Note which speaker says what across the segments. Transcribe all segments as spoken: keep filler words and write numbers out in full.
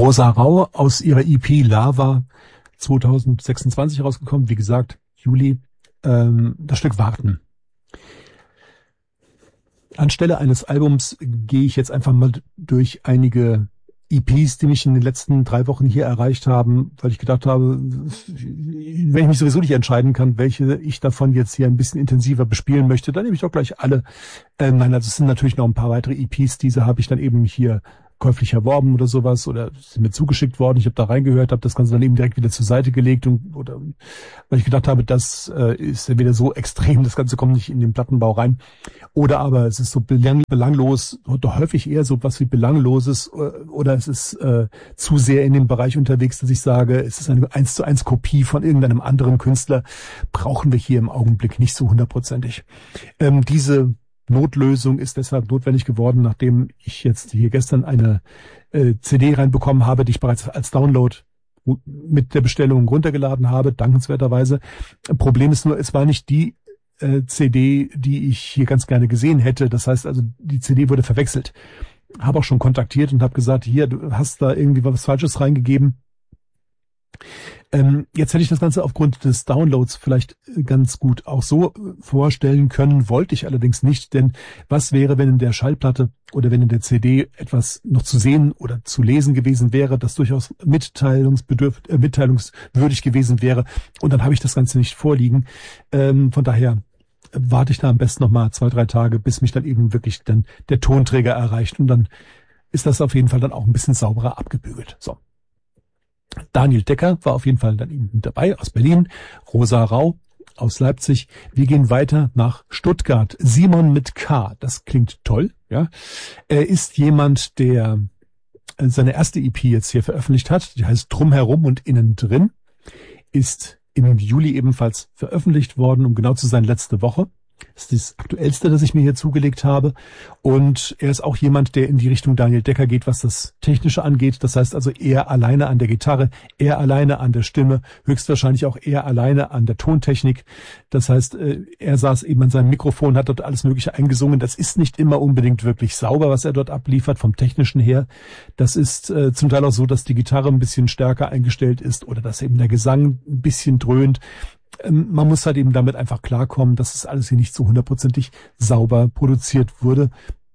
Speaker 1: Rosa Rau aus ihrer E P Lava zwanzig sechsundzwanzig rausgekommen. Wie gesagt, Juli, ähm, das Stück Warten. Anstelle eines Albums gehe ich jetzt einfach mal durch einige E Ps, die mich in den letzten drei Wochen hier erreicht haben, weil ich gedacht habe, wenn ich mich sowieso nicht entscheiden kann, welche ich davon jetzt hier ein bisschen intensiver bespielen möchte, dann nehme ich doch gleich alle. Äh, nein, also es sind natürlich noch ein paar weitere E Ps, diese habe ich dann eben hier käuflich erworben oder sowas oder sind mir zugeschickt worden. Ich habe da reingehört, habe das Ganze dann eben direkt wieder zur Seite gelegt und oder weil ich gedacht habe, das äh, ist ja wieder so extrem, das Ganze kommt nicht in den Plattenbau rein. Oder aber es ist so belang, belanglos, oder häufig eher so was wie Belangloses oder es ist äh, zu sehr in dem Bereich unterwegs, dass ich sage, es ist eine eins zu eins Kopie von irgendeinem anderen Künstler, brauchen wir hier im Augenblick nicht so hundertprozentig. Ähm, diese Notlösung ist deshalb notwendig geworden, nachdem ich jetzt hier gestern eine äh, C D reinbekommen habe, die ich bereits als Download mit der Bestellung runtergeladen habe, dankenswerterweise. Problem ist nur, es war nicht die äh, C D, die ich hier ganz gerne gesehen hätte. Das heißt also, die C D wurde verwechselt. Habe auch schon kontaktiert und habe gesagt, hier, du hast da irgendwie was Falsches reingegeben. Ähm, jetzt hätte ich das Ganze aufgrund des Downloads vielleicht ganz gut auch so vorstellen können, wollte ich allerdings nicht, denn was wäre, wenn in der Schallplatte oder wenn in der C D etwas noch zu sehen oder zu lesen gewesen wäre, das durchaus mitteilungsbedürf äh, mitteilungswürdig gewesen wäre und dann habe ich das Ganze nicht vorliegen. Ähm, von daher warte ich da am besten nochmal zwei, drei Tage, bis mich dann eben wirklich dann der Tonträger erreicht und dann ist das auf jeden Fall dann auch ein bisschen sauberer abgebügelt. So. Daniel Decker war auf jeden Fall dann eben dabei aus Berlin, Rosa Rau aus Leipzig. Wir gehen weiter nach Stuttgart. Simon mit K, das klingt toll, ja. Er ist jemand, der seine erste E P jetzt hier veröffentlicht hat. Die heißt Drumherum und innen drin. Ist im Juli ebenfalls veröffentlicht worden, um genau zu sein, letzte Woche. Das ist das Aktuellste, das ich mir hier zugelegt habe. Und er ist auch jemand, der in die Richtung Daniel Decker geht, was das Technische angeht. Das heißt also eher alleine an der Gitarre, eher alleine an der Stimme, höchstwahrscheinlich auch eher alleine an der Tontechnik. Das heißt, er saß eben an seinem Mikrofon, hat dort alles Mögliche eingesungen. Das ist nicht immer unbedingt wirklich sauber, was er dort abliefert, vom Technischen her. Das ist äh, zum Teil auch so, dass die Gitarre ein bisschen stärker eingestellt ist oder dass eben der Gesang ein bisschen dröhnt. Man muss halt eben damit einfach klarkommen, dass es alles hier nicht so hundertprozentig sauber produziert wurde.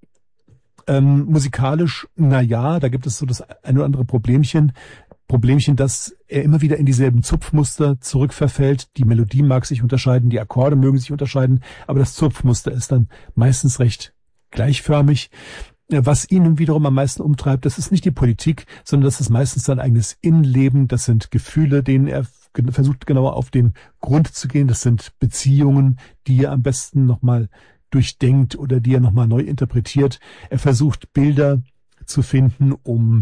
Speaker 1: Ähm, musikalisch, na ja, da gibt es so das ein oder andere Problemchen. Problemchen, dass er immer wieder in dieselben Zupfmuster zurückverfällt. Die Melodie mag sich unterscheiden, die Akkorde mögen sich unterscheiden, aber das Zupfmuster ist dann meistens recht gleichförmig. Was ihn wiederum am meisten umtreibt, das ist nicht die Politik, sondern das ist meistens sein eigenes Innenleben. Das sind Gefühle, denen er versucht genauer auf den Grund zu gehen. Das sind Beziehungen, die er am besten nochmal durchdenkt oder die er nochmal neu interpretiert. Er versucht Bilder zu finden, um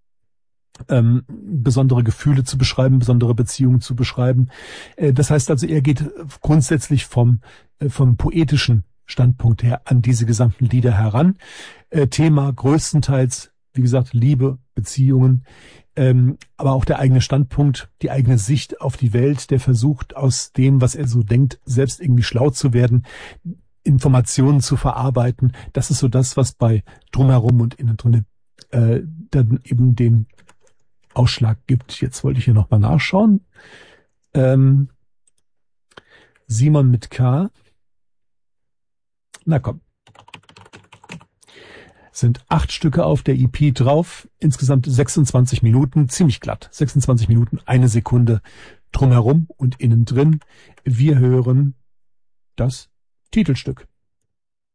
Speaker 1: ähm, besondere Gefühle zu beschreiben, besondere Beziehungen zu beschreiben. Äh, das heißt also, er geht grundsätzlich vom, äh, vom poetischen Standpunkt her an diese gesamten Lieder heran. Äh, Thema größtenteils, wie gesagt, Liebe, Beziehungen, ähm, aber auch der eigene Standpunkt, die eigene Sicht auf die Welt, der versucht aus dem, was er so denkt, selbst irgendwie schlau zu werden, Informationen zu verarbeiten. Das ist so das, was bei Drumherum und innen drin äh, dann eben den Ausschlag gibt. Jetzt wollte ich hier nochmal nachschauen. Ähm, Simon mit K. Na komm. Sind acht Stücke auf der E P drauf, insgesamt sechsundzwanzig Minuten, ziemlich glatt, sechsundzwanzig Minuten, eine Sekunde drumherum und innen drin. Wir hören das Titelstück.